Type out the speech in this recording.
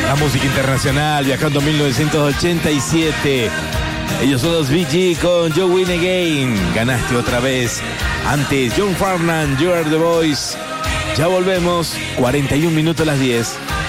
La música internacional, viajando a 1987. Ellos son los Bee Gees con You Win Again. Ganaste otra vez. Antes, John Farnham, You Are The Voice. Ya volvemos, 41 minutos a las 10.